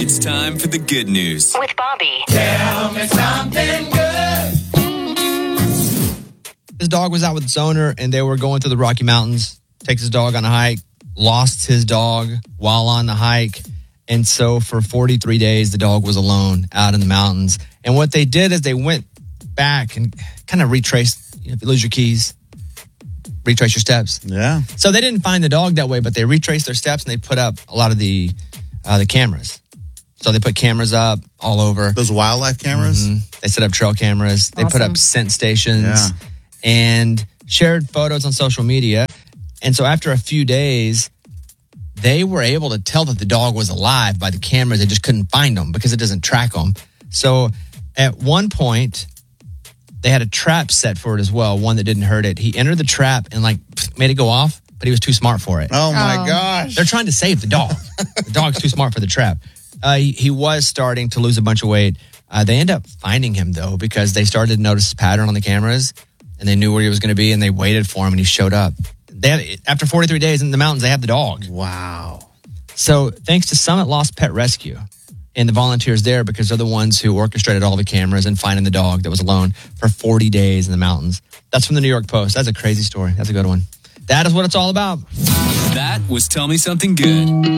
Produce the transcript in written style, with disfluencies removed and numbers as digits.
It's time for the good news with Bobby. Tell me something good. His dog was out with its owner, and they were going through the Rocky Mountains. Takes his dog on a hike, lost his dog while on the hike. And so for 43 days, the dog was alone out in the mountains. And what they did is they went back and kind of retraced. If you lose your keys, retrace your steps. Yeah. So they didn't find the dog that way, but they retraced their steps and they put up a lot of the cameras. So they put cameras up all over. Those wildlife cameras? Mm-hmm. They set up trail cameras. They put up scent stations and shared photos on social media. And so after a few days, they were able to tell that the dog was alive by the cameras. They just couldn't find him because it doesn't track them. So at one point, they had a trap set for it as well, one that didn't hurt it. He entered the trap and made it go off, but he was too smart for it. Oh my gosh. They're trying to save the dog. The dog's too smart for the trap. He was starting to lose a bunch of weight. They ended up finding him, though, because they started to notice his pattern on the cameras, and they knew where he was going to be, and they waited for him, and he showed up. After 43 days in the mountains, they have the dog. Wow. So thanks to Summit Lost Pet Rescue and the volunteers there, because they're the ones who orchestrated all the cameras and finding the dog that was alone for 40 days in the mountains. That's from the New York Post. That's a crazy story. That's a good one. That is what it's all about. That was Tell Me Something Good.